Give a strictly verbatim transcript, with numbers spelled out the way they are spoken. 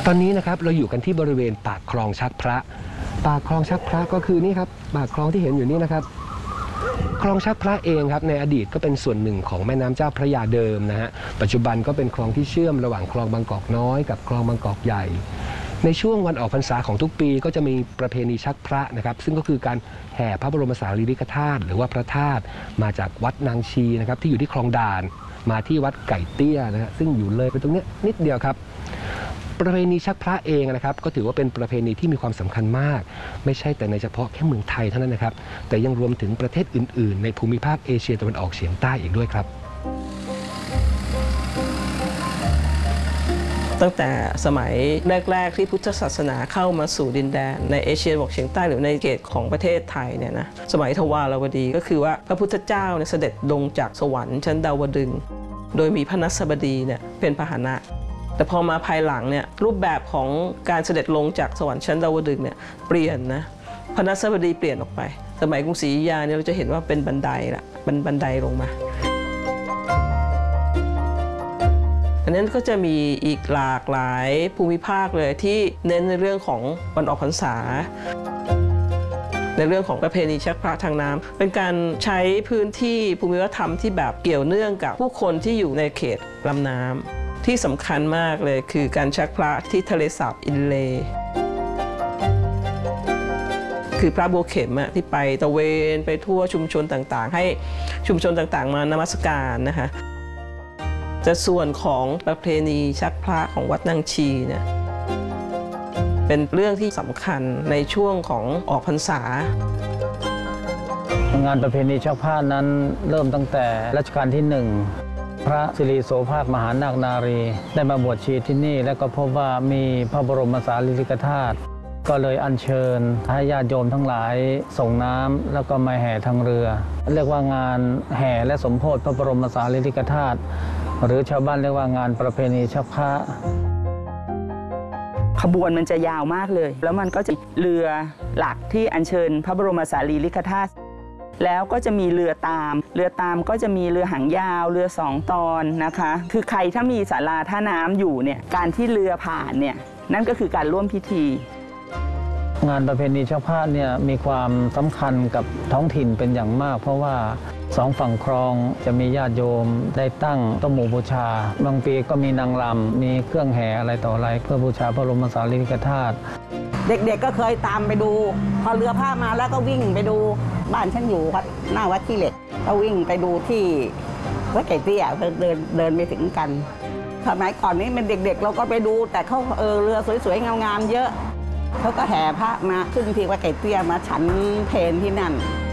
ตอนนี้นะครับเราอยู่กันที่บริเวณปากคลองชักพระปากคลองชักพระก็คือนี่ครับปากคลองที่เห็นอยู่นี่นะครับคลองชักพระเองครับในอดีตก็เป็นส่วนหนึ่งของแม่น้ำเจ้าพระยาเดิมนะฮะปัจจุบันก็เป็นคลองที่เชื่อมระหว่างคลองบางกอกน้อยกับคลองบางกอกใหญ่ในช่วงวันออกพรรษาของทุกปีก็จะมีประเพณีชักพระนะครับซึ่งก็คือการแห่พระบรมสารีริกธาตุหรือว่าพระธาตุมาจากวัดนางชีนะครับที่อยู่ที่คลองด่านมาที่วัดไก่เตี้ยนะฮะซึ่งอยู่เลยไปตรงนี้นิดเดียวครับประเพณีชักพระเองนะครับก็ถือว่าเป็นประเพณีที่มีความสำคัญมากไม่ใช่แต่ในเฉพาะแค่เมืองไทยเท่านั้นนะครับแต่ยังรวมถึงประเทศอื่นๆในภูมิภาคเอเชียตะวันออกเฉียงใต้อีกด้วยครับตั้งแต่สมัยแรกๆที่พุทธศาสนาเข้ามาสู่ดินแดนในเอเชียตะวันออกเฉียงใต้หรือในเขตของประเทศไทยเนี่ยนะสมัยทวารวดีก็คือว่าพระพุทธเจ้าเนี่ยเสด็จลงจากสวรรค์ชั้นดาวดึงส์โดยมีพระนัสบดีเนี่ยเป็นพาหนะแต่พอมาภายหลังเนี่ยรูปแบบของการเสด็จลงจากสวรรค์ชั้นดาวดึงส์เนี่ยเปลี่ยนนะพระนัสบดีเปลี่ยนออกไปสมัยกรุงศรีอยุธยาเนี่ยเราจะเห็นว่าเป็นบันไดละเป็นบันไดลงมาอันนั้นก็จะมีอีกหลากหลายภูมิภาคเลยที่เน้นในเรื่องของวันออกพรรษาในเรื่องของประเพณีชักพระทางน้ำเป็นการใช้พื้นที่ภูมิวัฒนธรรมที่แบบเกี่ยวเนื่องกับผู้คนที่อยู่ในเขตลำน้ำที่สำคัญมากเลยคือการชักพระที่ทะเลสาบอินเลย์คือพระบัวเข็มที่ไปตะเวนไปทั่วชุมชนต่างๆให้ชุมชนต่างๆมานมัสการนะคะแต่ส่วนของประเพณีชักพระของวัดนางชีเนี่ยเป็นเรื่องที่สำคัญในช่วงของออกพรรษางานประเพณีชักพระนั้นเริ่มตั้งแต่รัชกาลที่หนึ่งพระสิริโสภาคมหานาคนารีได้มาบวชชีที่นี่แล้วก็พบว่ามีพระบรมสารีริกธาตุก็เลยอัญเชิญให้ญาติโยมทั้งหลายส่งน้ำแล้วก็มาแห่ทางเรือเรียกว่างานแห่และสมโภชพระบรมสารีริกธาตุหรือชาวบ้านเรียกว่างานประเพณีชักพระขบวนมันจะยาวมากเลยแล้วมันก็จะเรือหลักที่อัญเชิญพระบรมสารีริกธาตุแล้วก็จะมีเรือตามเรือตามก็จะมีเรือหางยาวเรือสองตอนนะคะคือใครถ้ามีศาลาท่าน้ำอยู่เนี่ยการที่เรือผ่านเนี่ยนั่นก็คือการร่วมพิธีงานประเพณีชักพระเนี่ยมีความสำคัญกับท้องถิ่นเป็นอย่างมากเพราะว่าสองฝั่งคลองจะมีญาติโยมได้ตั้งโต๊ะหมู่บูชาบางปีก็มีนางรำมีเครื่องแห่อะไรต่ออะไรเพื่อบูชาพระบรมสารีริกธาตุเด็กๆก็เคยตามไปดูพอเรือพามาแล้วก็วิ่งไปดูบ้านฉันอยู่วัดหน้าวัดขี้เหล็กก็วิ่งไปดูที่วัดไก่เตี้ยเดินเดินไปถึงกันสมัยก่อนนี้เป็นเด็กๆเราก็ไปดูแต่เขาเออเรือสวยๆงามๆเยอะเขาก็แห่พระมาขึ้นที่วัดไก่เตี้ยมาฉันเพลที่นั่น